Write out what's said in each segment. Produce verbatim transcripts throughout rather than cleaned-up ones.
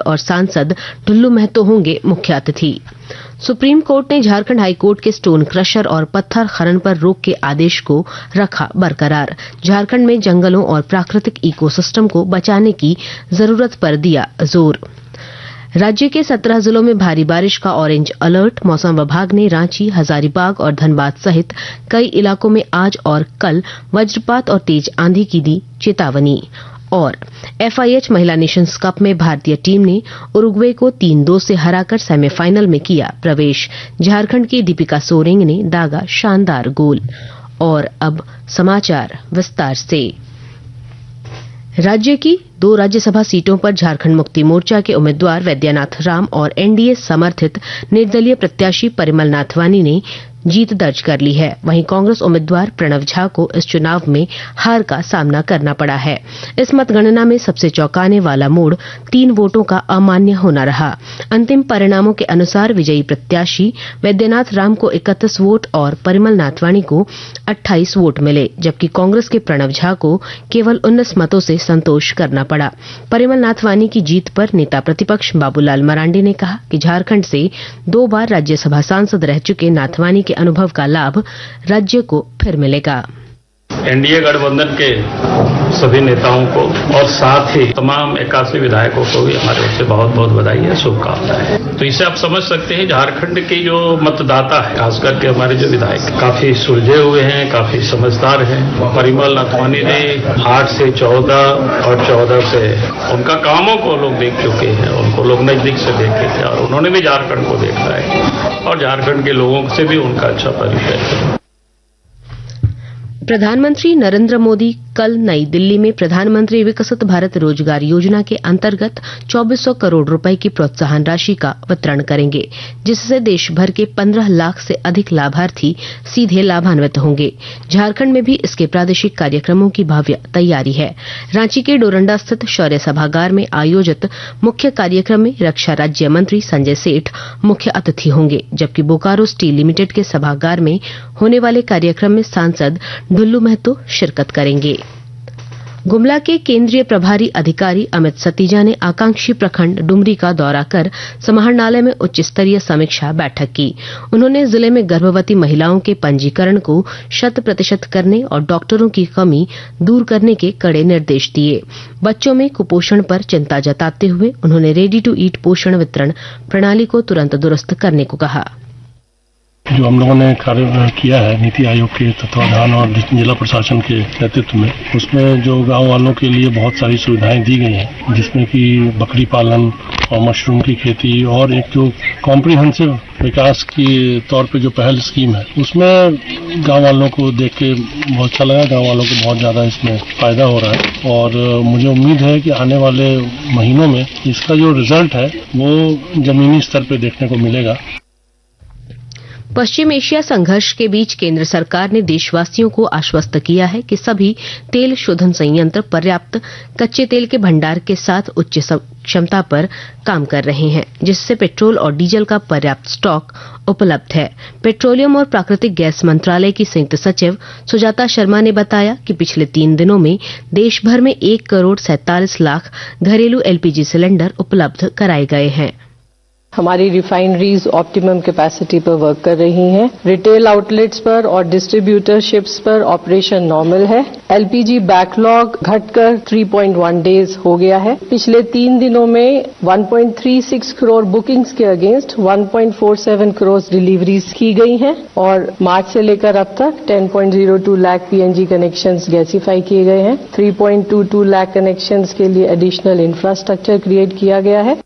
और सांसद ढुल्लू महतो होंगे मुख्य अतिथि। सुप्रीम कोर्ट ने झारखंड हाई कोर्ट के स्टोन क्रशर और पत्थर खनन पर रोक के आदेश को रखा बरकरार। झारखंड में जंगलों और प्राकृतिक इकोसिस्टम को बचाने की जरूरत पर दिया जोर। राज्य के सत्रह जिलों में भारी बारिश का ऑरेंज अलर्ट। मौसम विभाग ने रांची, हजारीबाग और धनबाद सहित कई इलाकों में आज और कल वज्रपात और तेज आंधी की दी चेतावनी। और एफआईएच महिला नेशंस कप में भारतीय टीम ने उरुग्वे को तीन दो से हराकर सेमीफाइनल में किया प्रवेश। झारखंड की दीपिका सोरेंग ने दागा शानदार गोल। और अब समाचार विस्तार से। राज्य की दो राज्यसभा सीटों पर झारखंड मुक्ति मोर्चा के उम्मीदवार वैद्यनाथ राम और एनडीए समर्थित निर्दलीय प्रत्याशी परिमल नाथवानी ने जीत दर्ज कर ली है। वहीं कांग्रेस उम्मीदवार प्रणव झा को इस चुनाव में हार का सामना करना पड़ा है। इस मतगणना में सबसे चौंकाने वाला मोड़ तीन वोटों का अमान्य होना रहा। अंतिम परिणामों के अनुसार विजयी प्रत्याशी वैद्यनाथ राम को इकतीस वोट और परिमल नाथवानी को अट्ठाईस वोट मिले, जबकि कांग्रेस के प्रणव झा को केवल उन्नीस मतों से संतोष करना पड़ा। परिमल नाथवानी की जीत पर नेता प्रतिपक्ष बाबूलाल मरांडी ने कहा कि झारखंड से दो बार राज्यसभा सांसद रह चुके नाथवानी के अनुभव का लाभ राज्य को फिर मिलेगा। एनडीए गठबंधन के सभी नेताओं को और साथ ही तमाम इक्यासी विधायकों को भी हमारे ओर से बहुत बहुत बधाई है, शुभकामनाएं। तो इसे आप समझ सकते हैं झारखंड के जो मतदाता है, खास करके हमारे जो विधायक काफी सुलझे हुए हैं, काफी समझदार हैं। परिमल नाथवानी ने आठ से चौदह और चौदह से उनका कामों को लोग देख चुके हैं, उनको लोग नजदीक से देखे थे और उन्होंने भी झारखंड को देखा है और झारखंड के लोगों से भी उनका अच्छा परिचय है। प्रधानमंत्री नरेंद्र मोदी कल नई दिल्ली में प्रधानमंत्री विकसित भारत रोजगार योजना के अंतर्गत चौबीस सौ करोड़ रुपए की प्रोत्साहन राशि का वितरण करेंगे, जिससे देश भर के पंद्रह लाख से अधिक लाभार्थी सीधे लाभान्वित होंगे। झारखंड में भी इसके प्रादेशिक कार्यक्रमों की भव्य तैयारी है। रांची के डोरंडा स्थित शौर्य सभागार में आयोजित मुख्य कार्यक्रम में रक्षा राज्य मंत्री संजय सेठ मुख्य अतिथि होंगे, जबकि बोकारो स्टील लिमिटेड के सभागार में होने वाले कार्यक्रम में सांसद ढुल्लू महतो शिरकत करेंगे। गुमला के केंद्रीय प्रभारी अधिकारी अमित सतीजा ने आकांक्षी प्रखंड डुमरी का दौरा कर समाहरणालय में उच्च स्तरीय समीक्षा बैठक की। उन्होंने जिले में गर्भवती महिलाओं के पंजीकरण को शत प्रतिशत करने और डॉक्टरों की कमी दूर करने के कड़े निर्देश दिए। बच्चों में कुपोषण पर चिंता जताते हुए उन्होंने रेडी टू ईट पोषण वितरण प्रणाली को तुरंत दुरुस्त करने को कहा। जो हम लोगों ने कार्य किया है नीति आयोग के तत्वाधान और जिला प्रशासन के नेतृत्व में, उसमें जो गांव वालों के लिए बहुत सारी सुविधाएं दी गई हैं, जिसमें कि बकरी पालन और मशरूम की खेती और एक जो कॉम्प्रिहेंसिव विकास के तौर पे जो पहल स्कीम है, उसमें गांव वालों को देख के बहुत अच्छा लगा। गांव वालों को बहुत ज्यादा इसमें फायदा हो रहा है और मुझे उम्मीद है कि आने वाले महीनों में इसका जो रिजल्ट है वो जमीनी स्तर पे देखने को मिलेगा। पश्चिम एशिया संघर्ष के बीच केंद्र सरकार ने देशवासियों को आश्वस्त किया है कि सभी तेल शोधन संयंत्र पर्याप्त कच्चे तेल के भंडार के साथ उच्च क्षमता पर काम कर रहे हैं, जिससे पेट्रोल और डीजल का पर्याप्त स्टॉक उपलब्ध है। पेट्रोलियम और प्राकृतिक गैस मंत्रालय की संयुक्त सचिव सुजाता शर्मा ने बताया कि पिछले तीन दिनों में देश भर में एक करोड़ सैंतालीस लाख घरेलू एलपीजी सिलेंडर उपलब्ध कराए गए हैं। हमारी रिफाइनरीज ऑप्टिमम कैपेसिटी पर वर्क कर रही हैं। रिटेल आउटलेट्स पर और डिस्ट्रीब्यूटरशिप्स पर ऑपरेशन नॉर्मल है। एलपीजी बैकलॉग घटकर तीन पॉइंट एक डेज हो गया है। पिछले तीन दिनों में एक पॉइंट तीन छह करोड़ बुकिंग्स के अगेंस्ट एक पॉइंट चार सात करोड़ डिलीवरीज की गई हैं और मार्च से लेकर अब तक दस पॉइंट शून्य दो लाख पीएनजी कनेक्शंस गैसीफाई किए गए हैं। तीन पॉइंट दो दो लाख कनेक्शंस के लिए एडिशनल इंफ्रास्ट्रक्चर क्रिएट किया गया है।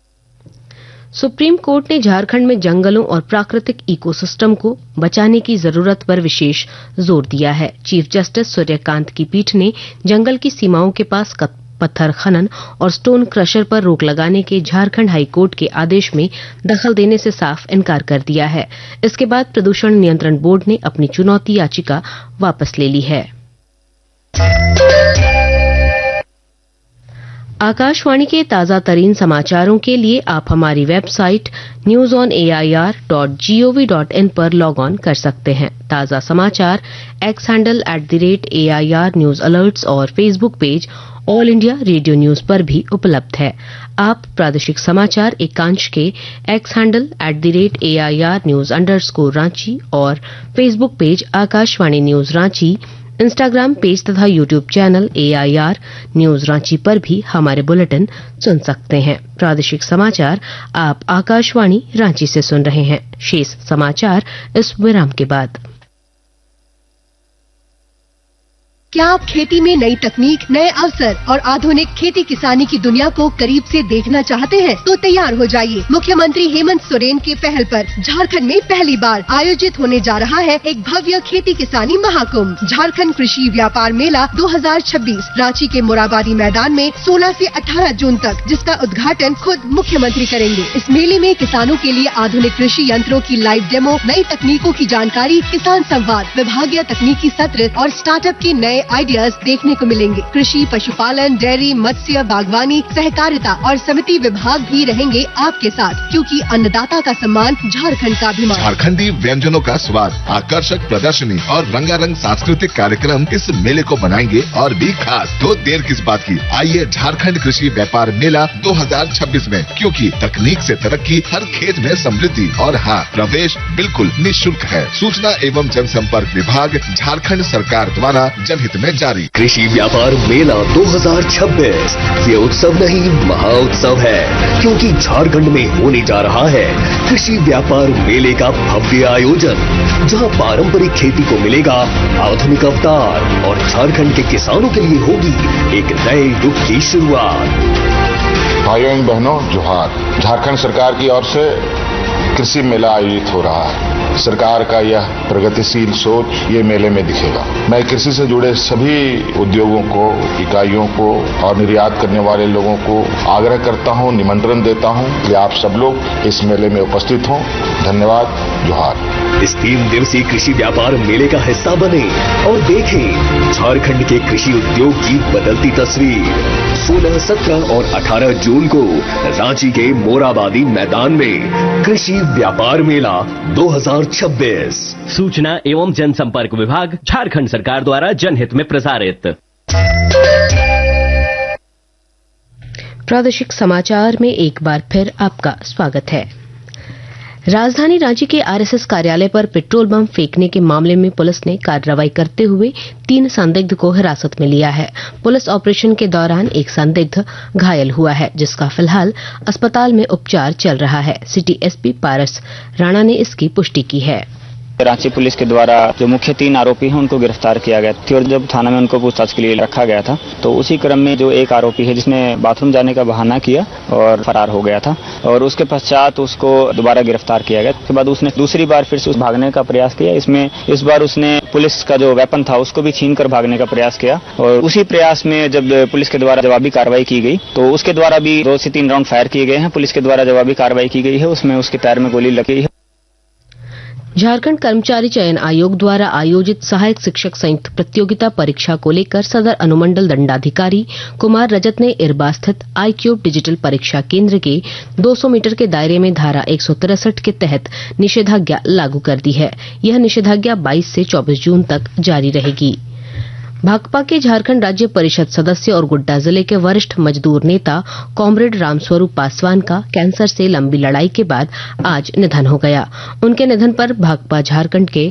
सुप्रीम कोर्ट ने झारखंड में जंगलों और प्राकृतिक इकोसिस्टम को बचाने की जरूरत पर विशेष जोर दिया है। चीफ जस्टिस सूर्यकांत की पीठ ने जंगल की सीमाओं के पास पत्थर खनन और स्टोन क्रशर पर रोक लगाने के झारखंड हाईकोर्ट के आदेश में दखल देने से साफ इनकार कर दिया है। इसके बाद प्रदूषण नियंत्रण बोर्ड ने अपनी चुनौती याचिका वापस ले ली है। आकाशवाणी के ताजा तरीन समाचारों के लिए आप हमारी website news on A I R dot G O V dot in पर लॉग ऑन कर सकते हैं। ताजा समाचार x handle at the rate A I R news alerts और Facebook page all India radio news पर भी उपलब्ध है। आप प्रादेशिक समाचार एकांश के x handle at the rate A I R news underscore Ranchi और Facebook page Akashvani news Ranchi, Instagram page तथा YouTube channel A I R news Ranchi पर भी हमारे बुलेटिन सुन सकते हैं। प्रादेशिक समाचार आप आकाशवाणी रांची से सुन रहे हैं। शेष समाचार इस विराम के बाद। क्या आप खेती में नई तकनीक, नए अवसर और आधुनिक खेती किसानी की दुनिया को करीब से देखना चाहते हैं? तो तैयार हो जाइए। मुख्यमंत्री हेमंत सोरेन के पहल पर झारखंड में पहली बार आयोजित होने जा रहा है एक भव्य खेती किसानी महाकुंभ, झारखंड कृषि व्यापार मेला दो हज़ार छब्बीस, रांची के मोराबादी मैदान में सोलह से अठारह जून तक, जिसका उद्घाटन खुद मुख्यमंत्री करेंगे। इस मेले में किसानों के लिए आधुनिक कृषि यंत्रों की लाइव डेमो, नई तकनीकों की जानकारी, किसान संवाद, विभागीय तकनीकी सत्र और स्टार्टअप के नए आइडियाज देखने को मिलेंगे। कृषि, पशुपालन, डेयरी, मत्स्य, बागवानी, सहकारिता और समिति विभाग भी रहेंगे आपके साथ, क्योंकि अन्नदाता का सम्मान झारखंड का अभिमान। झारखंडी व्यंजनों का स्वाद, आकर्षक प्रदर्शनी और रंगारंग सांस्कृतिक कार्यक्रम इस मेले को बनाएंगे और भी खास। तो देर किस बात की, आइए झारखंड कृषि व्यापार मेला दो हज़ार छब्बीस में, क्योंकि तकनीक से तरक्की, हर खेत में समृद्धि और हाँ, प्रवेश बिल्कुल निःशुल्क है। सूचना एवं जनसंपर्क विभाग, झारखंड सरकार द्वारा जनहित में जारी। कृषि व्यापार मेला दो हज़ार छब्बीस ये उत्सव नहीं, महाउत्सव है, क्योंकि झारखंड में होने जा रहा है कृषि व्यापार मेले का भव्य आयोजन, जहां पारंपरिक खेती को मिलेगा आधुनिक अवतार और झारखंड के किसानों के लिए होगी एक नए युग की शुरुआत। भाइयों एवं बहनों, जोहार। झारखंड सरकार की ओर से कृषि मेला आयोजित हो रहा है। सरकार का यह प्रगतिशील सोच ये मेले में दिखेगा। मैं कृषि से जुड़े सभी उद्योगों को, इकाइयों को और निर्यात करने वाले लोगों को आग्रह करता हूं, निमंत्रण देता हूं कि आप सब लोग इस मेले में उपस्थित हों। धन्यवाद। जोहार। इस तीन दिवसीय कृषि व्यापार मेले का हिस्सा बने और देखें झारखंड के कृषि उद्योग की बदलती तस्वीर। सोलह, सत्रह और अठारह जून को रांची के मोराबादी मैदान में कृषि व्यापार मेला दो हज़ार छब्बीस। सूचना एवं जनसंपर्क विभाग, झारखंड सरकार द्वारा जनहित में प्रसारित। प्रादेशिक समाचार में एक बार फिर आपका स्वागत है। राजधानी रांची के आर एस एस कार्यालय पर पेट्रोल बम फेंकने के मामले में पुलिस ने कार्रवाई करते हुए तीन संदिग्ध को हिरासत में लिया है। पुलिस ऑपरेशन के दौरान एक संदिग्ध घायल हुआ है, जिसका फिलहाल अस्पताल में उपचार चल रहा है। सिटी एस पी पारस राणा ने इसकी पुष्टि की है। रांची पुलिस के द्वारा जो मुख्य तीन आरोपी हैं उनको गिरफ्तार किया गया था और जब थाना में उनको पूछताछ के लिए रखा गया था तो उसी क्रम में जो एक आरोपी है जिसने बाथरूम जाने का बहाना किया और फरार हो गया था और उसके पश्चात उसको दोबारा गिरफ्तार किया गया। उसके बाद उसने दूसरी बार फिर से उस भागने का प्रयास किया। इसमें इस बार उसने पुलिस का जो वेपन था उसको भी छीन कर भागने का प्रयास किया और उसी प्रयास में जब पुलिस के द्वारा जवाबी कार्रवाई की गई तो उसके द्वारा भी दो से तीन राउंड फायर किए गए हैं। पुलिस के द्वारा जवाबी कार्रवाई की गई है, उसमें उसके पैर में गोली लगी है। झारखंड कर्मचारी चयन आयोग द्वारा आयोजित सहायक शिक्षक संयुक्त प्रतियोगिता परीक्षा को लेकर सदर अनुमंडल दंडाधिकारी कुमार रजत ने इरबा स्थित आई क्यूब डिजिटल परीक्षा केंद्र के दो सौ मीटर के दायरे में धारा एक सौ तिरसठ के तहत निषेधाज्ञा लागू कर दी है। यह निषेधाज्ञा बाईस से चौबीस जून तक जारी रहेगी। भाकपा के झारखंड राज्य परिषद सदस्य और गोड्डा जिले के वरिष्ठ मजदूर नेता कॉमरेड रामस्वरूप पासवान का कैंसर से लंबी लड़ाई के बाद आज निधन हो गया। उनके निधन पर भाकपा झारखंड के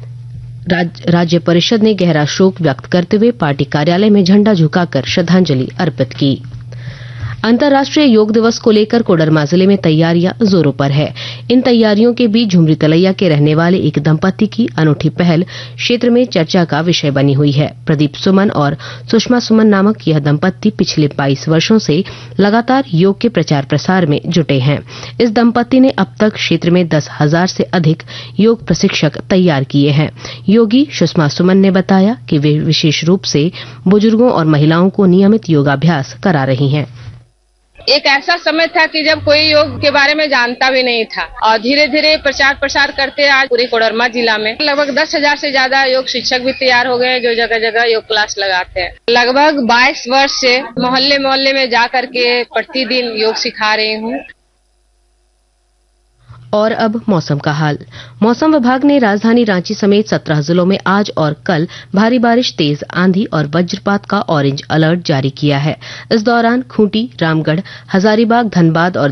राज्य परिषद ने गहरा शोक व्यक्त करते हुए पार्टी कार्यालय में झंडा झुकाकर श्रद्धांजलि अर्पित की। अंतर्राष्ट्रीय योग दिवस को लेकर कोडरमा जिले में तैयारियां जोरों पर है। इन तैयारियों के बीच झुमरी तलैया के रहने वाले एक दंपति की अनूठी पहल क्षेत्र में चर्चा का विषय बनी हुई है। प्रदीप सुमन और सुषमा सुमन नामक यह दंपति पिछले बाईस वर्षों से लगातार योग के प्रचार प्रसार में जुटे हैं। इस दंपति ने अब तक क्षेत्र में दस हजार से अधिक योग प्रशिक्षक तैयार किए हैं। योगी सुषमा सुमन ने बताया कि वे विशेष रूप से बुजुर्गों और महिलाओं को नियमित योगाभ्यास करा रही हैं। एक ऐसा समय था कि जब कोई योग के बारे में जानता भी नहीं था और धीरे धीरे प्रचार प्रसार करते आज पूरे कोडरमा जिला में लगभग दस हजार से ज्यादा योग शिक्षक भी तैयार हो गए जो जगह जगह योग क्लास लगाते हैं। लगभग बाईस वर्ष से मोहल्ले मोहल्ले में जा करके प्रतिदिन योग सिखा रही हूँ। और अब मौसम का हाल। मौसम विभाग ने राजधानी रांची समेत सत्रह जिलों में आज और कल भारी बारिश, तेज आंधी और वज्रपात का ऑरेंज अलर्ट जारी किया है। इस दौरान खूंटी, रामगढ़, हजारीबाग, धनबाद और